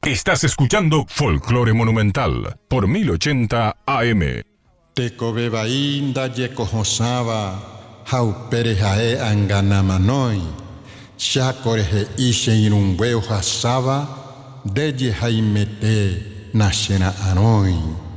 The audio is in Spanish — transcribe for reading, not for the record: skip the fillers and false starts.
Estás escuchando Folclore Monumental por 1080 AM. Tekobeba inda yekohosaba, hauperejae anganamanoi, shakoreje ishe irumweo hasaba, deye jaimete nashena anoi.